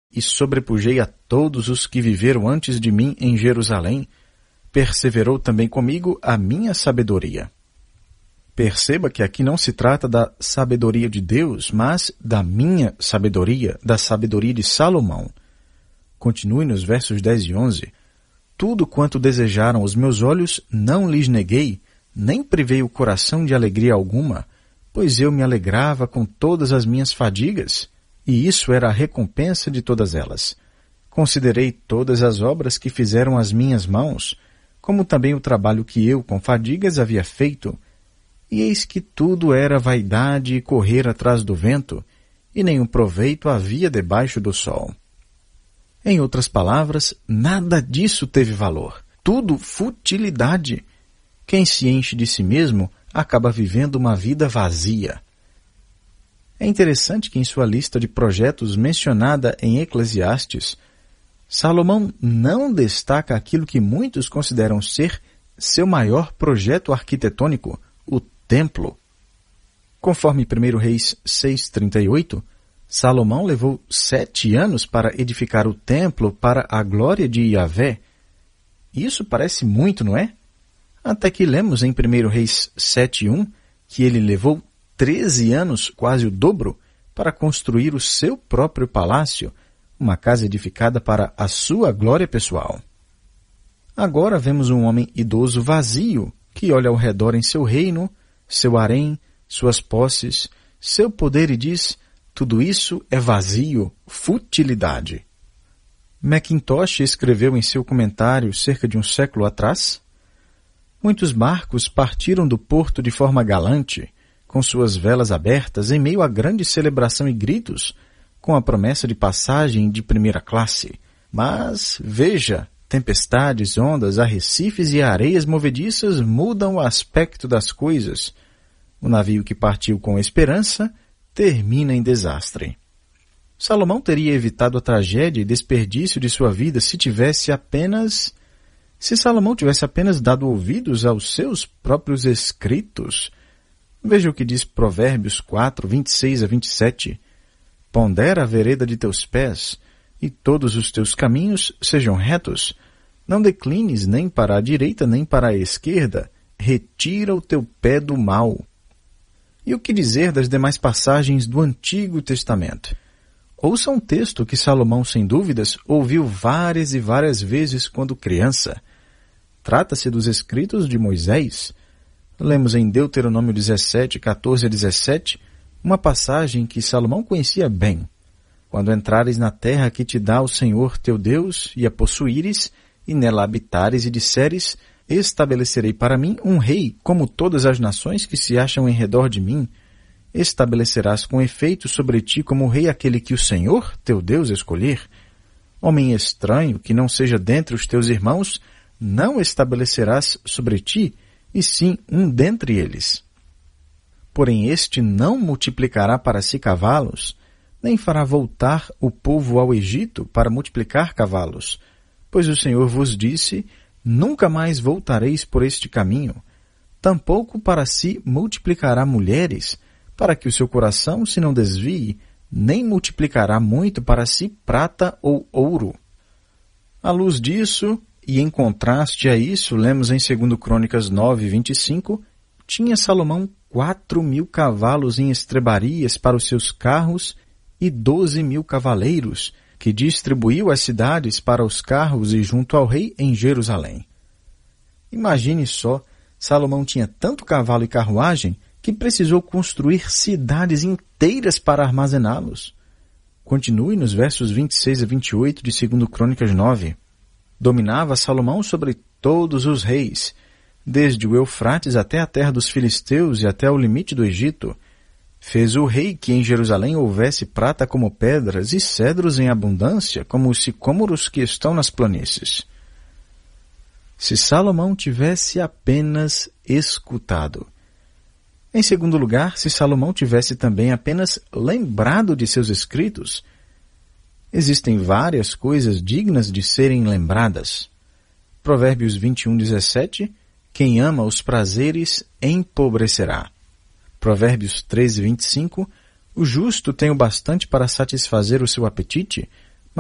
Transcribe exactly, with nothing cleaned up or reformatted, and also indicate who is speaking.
Speaker 1: e sobrepujei a todos os que viveram antes de mim em Jerusalém, perseverou também comigo a minha sabedoria. Perceba que aqui não se trata da sabedoria de Deus, mas da minha sabedoria, da sabedoria de Salomão. Continue nos versos dez e onze. Tudo quanto desejaram os meus olhos não lhes neguei, nem privei o coração de alegria alguma, pois eu me alegrava com todas as minhas fadigas, e isso era a recompensa de todas elas. Considerei todas as obras que fizeram as minhas mãos, como também o trabalho que eu com fadigas havia feito, e eis que tudo era vaidade e correr atrás do vento, e nenhum proveito havia debaixo do sol. Em outras palavras, nada disso teve valor. Tudo futilidade. Quem se enche de si mesmo acaba vivendo uma vida vazia. É interessante que em sua lista de projetos mencionada em Eclesiastes, Salomão não destaca aquilo que muitos consideram ser seu maior projeto arquitetônico, o templo. Conforme primeiro Reis seis, trinta e oito, Salomão levou sete anos para edificar o templo para a glória de Yahvé. Isso parece muito, não é? Até que lemos em primeiro Reis sete, um, que ele levou treze anos, quase o dobro, para construir o seu próprio palácio, uma casa edificada para a sua glória pessoal. Agora vemos um homem idoso vazio, que olha ao redor em seu reino, seu harém, suas posses, seu poder e diz: tudo isso é vazio, futilidade. Mackintosh escreveu em seu comentário cerca de um século atrás: muitos barcos partiram do porto de forma galante, com suas velas abertas em meio a grande celebração e gritos, com a promessa de passagem de primeira classe. Mas, veja, tempestades, ondas, arrecifes e areias movediças mudam o aspecto das coisas. O navio que partiu com esperança termina em desastre. Salomão teria evitado a tragédia e desperdício de sua vida se tivesse apenas... Se Salomão tivesse apenas dado ouvidos aos seus próprios escritos. Veja o que diz Provérbios quatro, vinte e seis a vinte e sete. Pondera a vereda de teus pés, e todos os teus caminhos sejam retos. Não declines nem para a direita nem para a esquerda. Retira o teu pé do mal. E o que dizer das demais passagens do Antigo Testamento? Ouça um texto que Salomão, sem dúvidas, ouviu várias e várias vezes quando criança. Trata-se dos escritos de Moisés. Lemos em Deuteronômio dezessete, quatorze a dezessete, uma passagem que Salomão conhecia bem. Quando entrares na terra que te dá o Senhor teu Deus, e a possuíres, e nela habitares e disseres: estabelecerei para mim um rei, como todas as nações que se acham em redor de mim. Estabelecerás com efeito sobre ti como rei aquele que o Senhor teu Deus escolher. Homem estranho, que não seja dentre os teus irmãos, não estabelecerás sobre ti, e sim um dentre eles. Porém este não multiplicará para si cavalos, nem fará voltar o povo ao Egito para multiplicar cavalos, pois o Senhor vos disse: nunca mais voltareis por este caminho. Tampouco para si multiplicará mulheres, para que o seu coração se não desvie, nem multiplicará muito para si prata ou ouro. À luz disso, e em contraste a isso, lemos em segundo Crônicas nove, vinte e cinco, tinha Salomão quatro mil cavalos em estrebarias para os seus carros e doze mil cavaleiros, que distribuiu as cidades para os carros e junto ao rei em Jerusalém. Imagine só, Salomão tinha tanto cavalo e carruagem que precisou construir cidades inteiras para armazená-los. Continue nos versos vinte e seis a vinte e oito de segundo Crônicas nove. Dominava Salomão sobre todos os reis, desde o Eufrates até a terra dos filisteus e até o limite do Egito. Fez o rei que em Jerusalém houvesse prata como pedras e cedros em abundância, como os sicômoros que estão nas planícies. Se Salomão tivesse apenas escutado. Em segundo lugar, se Salomão tivesse também apenas lembrado de seus escritos. Existem várias coisas dignas de serem lembradas. Provérbios vinte e um, dezessete, quem ama os prazeres empobrecerá. Provérbios treze, vinte e cinco, o justo tem o bastante para satisfazer o seu apetite,